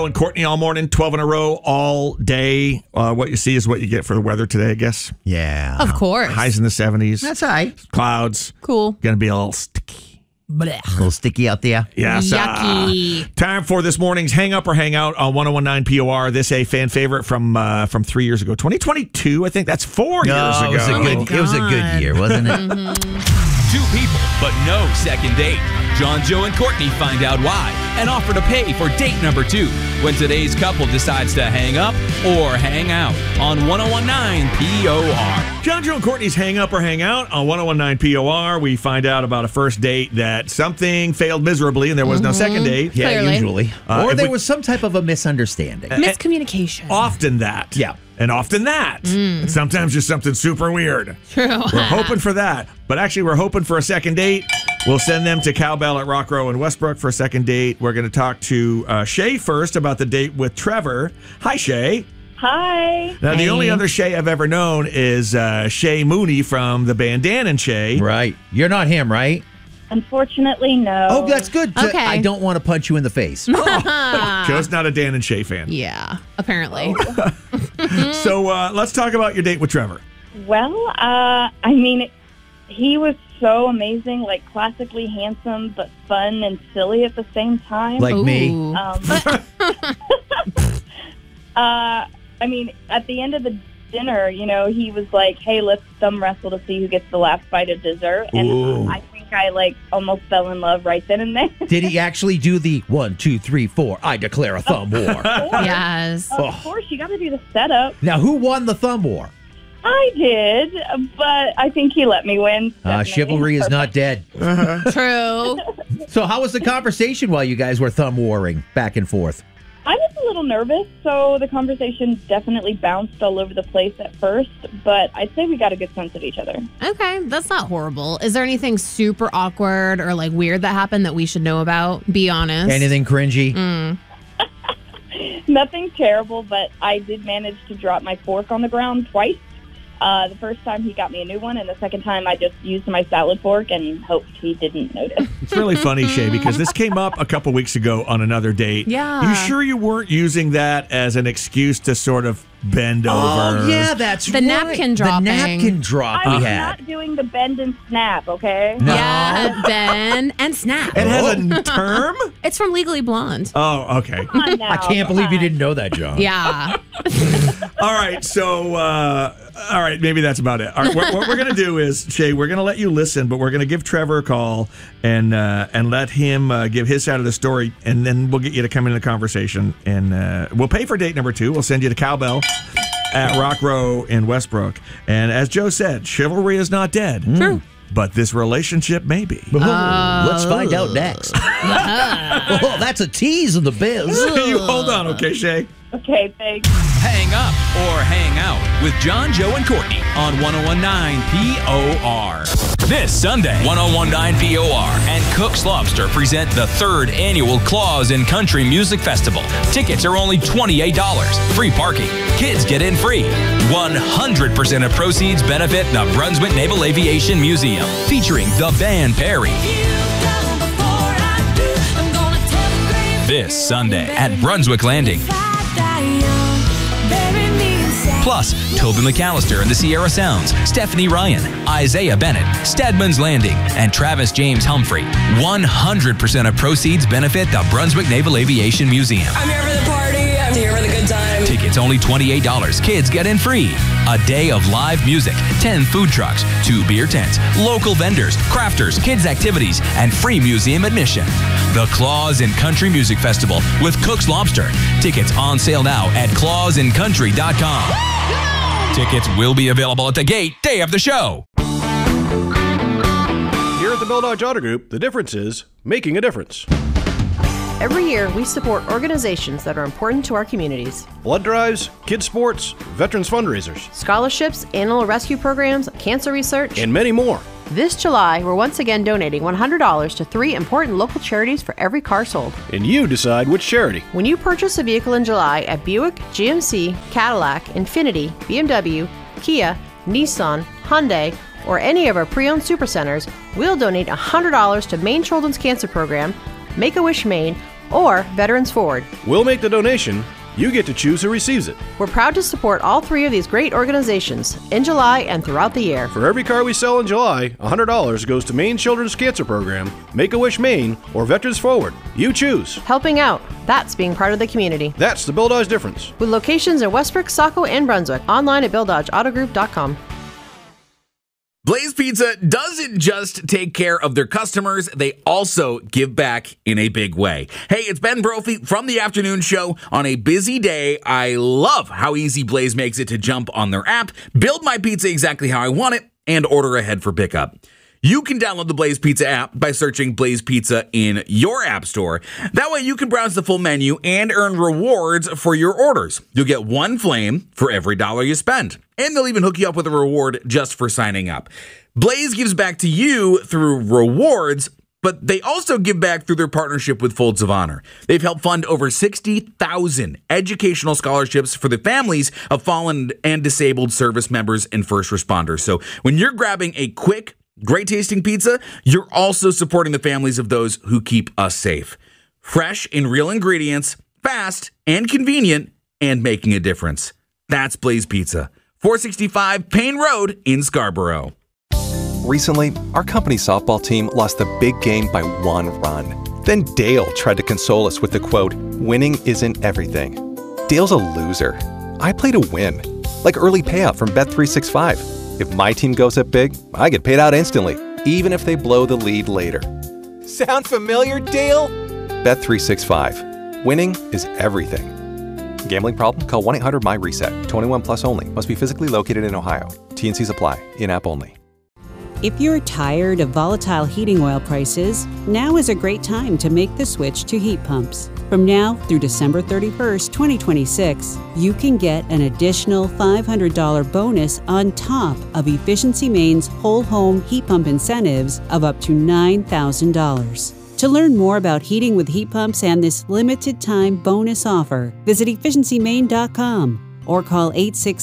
And Courtney all morning, 12 in a row, all day. What you see is what you get for the weather today, I guess. Yeah. Of course. Highs in the 70s. That's all right. Clouds. Cool. Going to be a little sticky. Blech. A little sticky out there. Yes. Yucky. Time for this morning's Hang Up or Hang Out on 1019 POR. This a fan favorite from 3 years ago. 2022, I think that's 4 years ago. It was a good year, wasn't it? Two people, but no second date. John, Joe, and Courtney find out why and offer to pay for date number 2 when today's couple decides to hang up or hang out on 1019 POR. John, Joe, and Courtney's Hang Up or Hang Out on 1019 POR. We find out about a first date that something failed miserably and there was no second date. Yeah, Clearly. usually. Or there was some type of a misunderstanding. Miscommunication. Often that. Yeah. And often that. And sometimes just something super weird. True. We're hoping for that. But actually, we're hoping for a second date. We'll send them to Cowbell at Rock Row in Westbrook for a second date. We're going to talk to Shay first about the date with Trevor. Hi, Shay. Hi. Now, the only other Shay I've ever known is Shay Mooney from the band Dan and Shay. Right. You're not him, right? Unfortunately, no. Oh, that's good. Okay. I don't want to punch you in the face. Joe's not a Dan and Shay fan. Yeah, apparently. So let's talk about your date with Trevor. Well, I mean, he was so amazing, like classically handsome, but fun and silly at the same time. Like me. Ooh. I mean, at the end of the dinner, you know, he was like, hey, let's thumb wrestle to see who gets the last bite of dessert. And Ooh. I think I almost fell in love right then and there. Did he actually do the 1, 2, 3, 4, I declare a thumb war? Yes. Of course, you got to do the setup. Now, who won the thumb war? I did, but I think he let me win. Definitely. Chivalry is not dead. True. So how was the conversation while you guys were thumb warring back and forth? I was a little nervous, so the conversation definitely bounced all over the place at first, but I'd say we got a good sense of each other. Okay, that's not horrible. Is there anything super awkward or like weird that happened that we should know about? Be honest. Anything cringy? Nothing terrible, but I did manage to drop my fork on the ground twice. The first time he got me a new one, and the second time I just used my salad fork and hoped he didn't notice. It's really funny, Shay, because this came up a couple weeks ago on another date. Yeah. You sure you weren't using that as an excuse to sort of bend over? Oh, yeah, that's The right. napkin dropping. The napkin drop I we was had. not doing the bend and snap, okay? No. Yeah, Ben and Snap. It has a term? It's from Legally Blonde. Oh, okay. Come on now, I can't come believe you on. didn't know that, John. Yeah. All right, so, all right, maybe that's about it. All right, what we're going to do is, Shay, we're going to let you listen, but we're going to give Trevor a call and let him give his side of the story, and then we'll get you to come into the conversation, and we'll pay for date number 2. We'll send you to Cowbell at Rock Row in Westbrook. And as Joe said, chivalry is not dead. True. But this relationship may be. Let's find out next. Oh, that's a tease in the biz. You hold on, okay, Shay? Okay, thanks. Hang up or hang out with John, Joe, and Courtney on 1019 POR. This Sunday, 1019 POR and Cook's Lobster present the 3rd annual Claws in Country Music Festival. Tickets are only $28. Free parking. Kids get in free. 100% of proceeds benefit the Brunswick Naval Aviation Museum, featuring the band Perry. This Sunday at Brunswick Landing. Plus, Toby McAllister and the Sierra Sounds, Stephanie Ryan, Isaiah Bennett, Stedman's Landing, and Travis James Humphrey. 100% of proceeds benefit the Brunswick Naval Aviation Museum. I'm here for the party. I'm here for the good time. Tickets only $28. Kids get in free. A day of live music, 10 food trucks, 2 beer tents, local vendors, crafters, kids activities, and free museum admission. The Claws in Country Music Festival with Cook's Lobster. Tickets on sale now at clawsinCountry.com. Tickets will be available at the gate day of the show. Here at the Bell Dodge Auto Group, the difference is making a difference. Every year, we support organizations that are important to our communities. Blood drives, kids sports, veterans fundraisers, Scholarships, animal rescue programs, cancer research, and many more. This July, we're once again donating $100 to 3 important local charities for every car sold. And you decide which charity. When you purchase a vehicle in July at Buick, GMC, Cadillac, Infiniti, BMW, Kia, Nissan, Hyundai, or any of our pre-owned supercenters, we'll donate $100 to Maine Children's Cancer Program, Make-A-Wish Maine, or Veterans Forward. We'll make the donation. You get to choose who receives it. We're proud to support all three of these great organizations in July and throughout the year. For every car we sell in July, $100 goes to Maine Children's Cancer Program, Make-A-Wish Maine, or Veterans Forward. You choose. Helping out. That's being part of the community. That's the Bill Dodge difference. With locations in Westbrook, Saco, and Brunswick. Online at BillDodgeAutoGroup.com. Blaze Pizza doesn't just take care of their customers, they also give back in a big way. Hey, it's Ben Brophy from the afternoon show. On a busy day, I love how easy Blaze makes it to jump on their app, build my pizza exactly how I want it, and order ahead for pickup. You can download the Blaze Pizza app by searching Blaze Pizza in your app store. That way you can browse the full menu and earn rewards for your orders. You'll get one flame for every $1 you spend. And they'll even hook you up with a reward just for signing up. Blaze gives back to you through rewards, but they also give back through their partnership with Folds of Honor. They've helped fund over 60,000 educational scholarships for the families of fallen and disabled service members and first responders. So when you're grabbing a quick, great tasting pizza, you're also supporting the families of those who keep us safe. Fresh and real ingredients, fast and convenient, and making a difference. That's Blaze Pizza, 465 Payne Road in Scarborough. Recently, our company softball team lost the big game by 1 run. Then Dale tried to console us with the quote, "Winning isn't everything." Dale's a loser. I play to win, like early payout from Bet365. If my team goes up big, I get paid out instantly, even if they blow the lead later. Sound familiar, Dale? Bet365. Winning is everything. Gambling problem? Call 1-800-MY-RESET. 21 plus only. Must be physically located in Ohio. T&Cs apply. In-app only. If you're tired of volatile heating oil prices, now is a great time to make the switch to heat pumps. From now through December 31st, 2026, you can get an additional $500 bonus on top of Efficiency Maine's whole home heat pump incentives of up to $9,000. To learn more about heating with heat pumps and this limited time bonus offer, visit efficiencymaine.com or call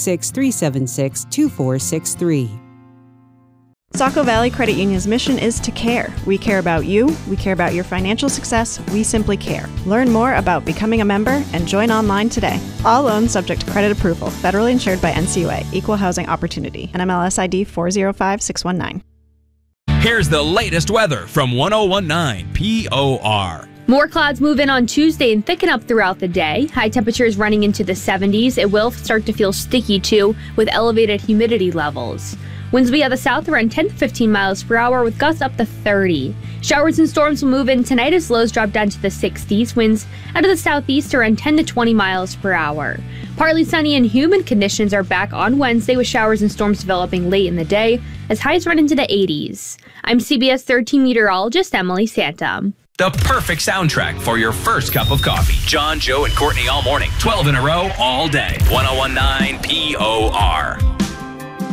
866-376-2463. Saco Valley Credit Union's mission is to care. We care about you. We care about your financial success. We simply care. Learn more about becoming a member and join online today. All loans subject to credit approval. Federally insured by NCUA. Equal Housing Opportunity. NMLS ID 405619. Here's the latest weather from 1019 POR. More clouds move in on Tuesday and thicken up throughout the day. High temperatures running into the 70s. It will start to feel sticky too, with elevated humidity levels. Winds will be out of the south around 10 to 15 miles per hour with gusts up to 30. Showers and storms will move in tonight as lows drop down to the 60s. Winds out of the southeast around 10 to 20 miles per hour. Partly sunny and humid conditions are back on Wednesday with showers and storms developing late in the day as highs run into the 80s. I'm CBS 13 meteorologist Emily Santa. The perfect soundtrack for your first cup of coffee. John, Joe, and Courtney all morning. 12 in a row, all day. 1019 POR.